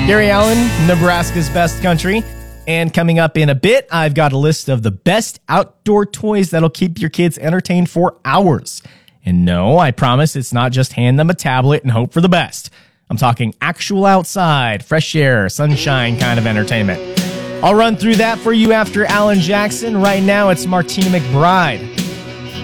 Gary Allen, Nebraska's best country. And coming up in a bit, I've got a list of the best outdoor toys that'll keep your kids entertained for hours. And no, I promise it's not just hand them a tablet and hope for the best. I'm talking actual outside, fresh air, sunshine kind of entertainment. I'll run through that for you after Alan Jackson. Right now, it's Martina McBride.